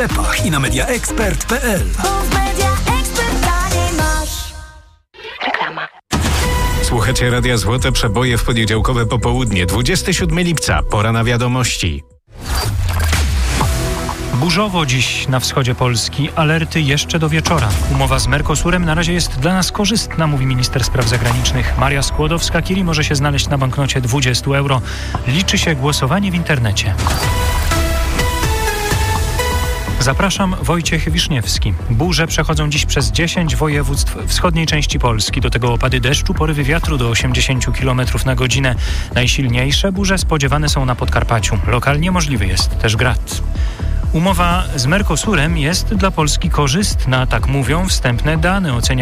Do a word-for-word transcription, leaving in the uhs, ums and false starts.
sklepach i na media ekspert kropka p l. Reklama. Słuchacie Radia Złote Przeboje w poniedziałkowe popołudnie, dwudziestego siódmego lipca, pora na wiadomości. Burzowo dziś na wschodzie Polski, alerty jeszcze do wieczora. Umowa z Mercosurem na razie jest dla nas korzystna, mówi minister spraw zagranicznych. Maria Skłodowska-Curie może się znaleźć na banknocie dwadzieścia euro. Liczy się głosowanie w internecie. Zapraszam, Wojciech Wiszniewski. Burze przechodzą dziś przez dziesięć województw wschodniej części Polski. Do tego opady deszczu, porywy wiatru do osiemdziesiąt kilometrów na godzinę. Najsilniejsze burze spodziewane są na Podkarpaciu. Lokalnie możliwy jest też grad. Umowa z Mercosurem jest dla Polski korzystna, tak mówią wstępne dane oceniają